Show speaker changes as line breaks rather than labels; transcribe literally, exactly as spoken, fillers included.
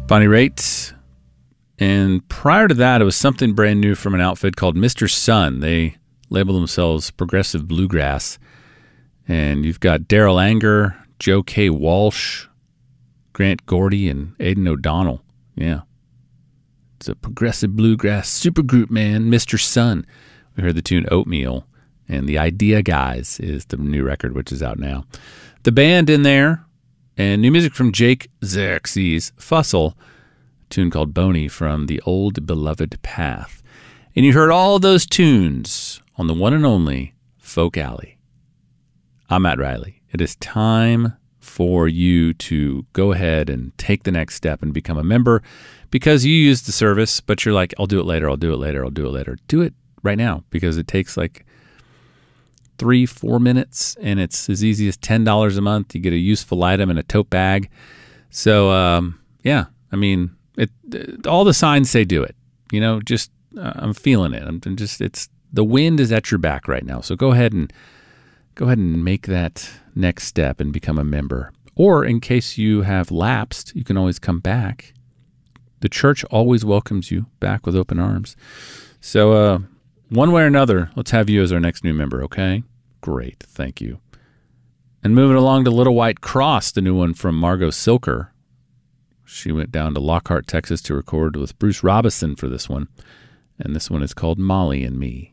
Bonnie Raitt. And prior to that, it was something brand new from an outfit called Mister Sun. They label themselves progressive bluegrass. And you've got Daryl Anger, Joe K. Walsh, Grant Gordy, and Aidan O'Donnell. Yeah. It's a progressive bluegrass supergroup, man. Mister Sun. We heard the tune Oatmeal. And The Idea Guys is the new record, which is out now. The band in there, and new music from Jake Xerxes Fussell, a tune called Boney from The Old Beloved Path. And you heard all those tunes on the one and only Folk Alley. I'm Matt Riley. It is time for you to go ahead and take the next step and become a member because you use the service, but you're like, I'll do it later, I'll do it later, I'll do it later. Do it right now because it takes like three, four minutes, and it's as easy as ten dollars a month. You get a useful item in a tote bag. So, um, yeah, I mean, it, it, all the signs say do it. You know, just uh, I'm feeling it. I'm, I'm just it's the wind is at your back right now. So go ahead and go ahead and make that next step and become a member. Or in case you have lapsed, you can always come back. The church always welcomes you back with open arms. So, uh, one way or another, let's have you as our next new member, okay? Great, thank you. And moving along to Little White Cross, the new one from Margot Silker. She went down to Lockhart, Texas to record with Bruce Robison for this one. And this one is called Molly and Me.